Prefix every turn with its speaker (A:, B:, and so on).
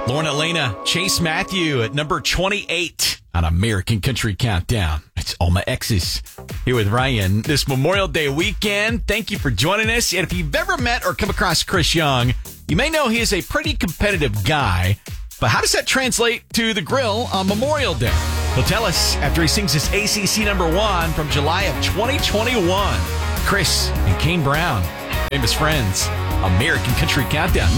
A: Lorna Elena, Chase Matthew at number 28 on American Country Countdown. It's all my exes here with Ryan this Memorial Day weekend. Thank you for joining us. And if you've ever met or come across Chris Young, you may know he is a pretty competitive guy. But how does that translate to the grill on Memorial Day? He'll tell us after he sings his ACC #1 from July of 2021. Chris and Kane Brown, famous friends, American Country Countdown.